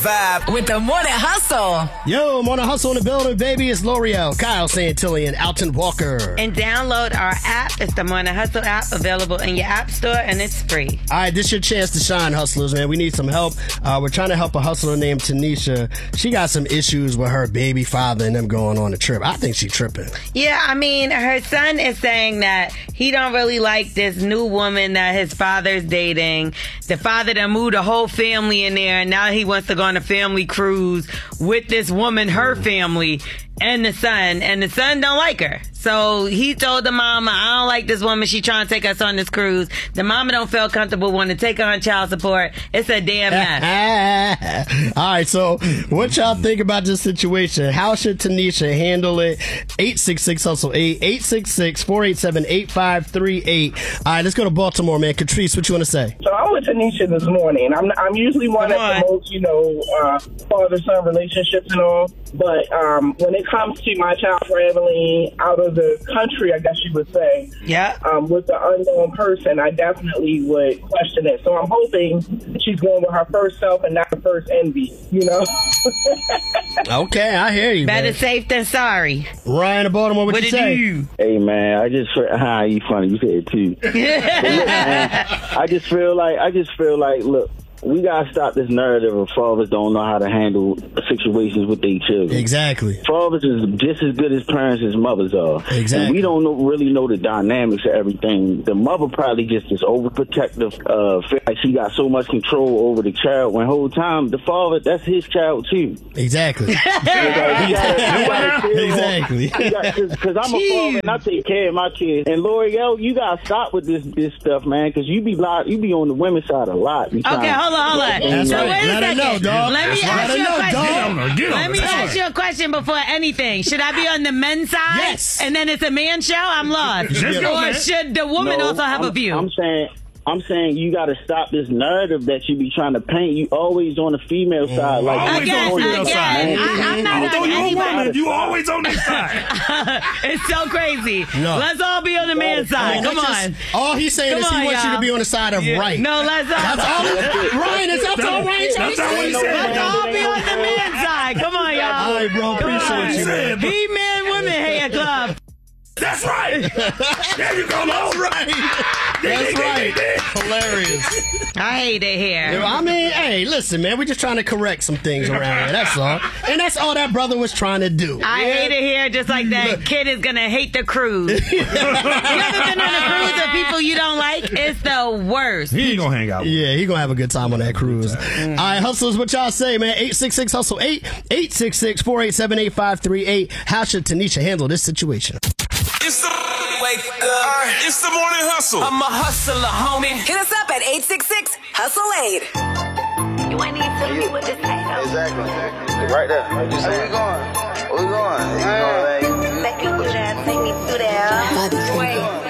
Vibe with the Morning Hustle. Yo, Morning Hustle in the building, baby. It's L'Oreal, Kyle Santilli, and Alton Walker. And download our app. It's the Morning Hustle app, available in your app store, and it's free. All right, this is your chance to shine, hustlers, man. We need some help. We're trying to help a hustler named Tanisha. She got some issues with her baby father and them going on a trip. I think she's tripping. Yeah, I mean, her son is saying that he don't really like this new woman that his father's dating. The father done moved the whole family in there, and now he wants to go on a family cruise with this woman, her family, and the son don't like her. So he told the mama, I don't like this woman. She trying to take us on this cruise. The mama don't feel comfortable wanting to take her on child support. It's a damn mess. All right, so what y'all think about this situation? How should Tanisha handle it? 866-HUSTLE-8, 866-487-8538. All right, let's go to Baltimore, man. Catrice, what you want to say? So I'm with Tanisha this morning. I'm usually one that promotes, father-son relationships and all. But when it comes to my child traveling out of the country, I guess you would say, with the unknown person, I definitely would question it. So I'm hoping she's going with her first self and not her first envy, Okay, I hear you, Better man. safe than sorry. Ryan of Baltimore, what you say? Hey, man, you funny. You said it too. But look, man, I just feel like, look, we gotta stop this narrative of fathers don't know how to handle situations with their children. Exactly. Fathers is just as good as parents as mothers are. Exactly. And we don't really know the dynamics of everything. The mother probably just is overprotective, feel like she got so much control over the child, when whole time the father, that's his child too. Exactly. Exactly. Because I'm a father and I take care of my kids. And L'Oreal, you gotta stop with this stuff, man, because you be on the women's side a lot. Okay, hold on. That's So right. wait a Let her second. know, dog. Let me ask you a question. Let me That's ask you a question before anything. Should I be on the men's side? Yes. And then it's a man show? I'm lost. Or should the woman also have a view? I'm saying you got to stop this narrative that you be trying to paint. You always on the female side. Like I'm not on anybody. You always on this side. It's so crazy. No. Let's all be on the man's side. Come on. All he's saying is he wants you to be on the side of right. No, let's all. That's all. Ryan, is that all Ryan trying to That's what he say? said. Let's all be on the man's side. Come on, y'all. All right, bro. Appreciate you, man. He Man Women Hair Club. That's right. There you go, Lo. That's right. That's right. Hilarious. I hate it here. I mean, hey, listen, man. We're just trying to correct some things around here. That's all. And that's all that brother was trying to do. I hate it here just like that kid is going to hate the cruise. You ever been on a cruise with people you don't like? It's the worst. He ain't gonna hang out with Yeah, he gonna have a good time on that cruise. All right, hustlers, what y'all say, man? 866-HUSTLE-8, 866-487-8538. How should Tanisha handle this situation? It's the wake up. It's the Morning Hustle. I'm a hustler, homie. Hit us up at 866-HUSTLE-8. You ain't need to tell me what to say, though. Exactly. Right there. Like you said. Where we going? Where we going? Take me through there. Take me through there. Wait.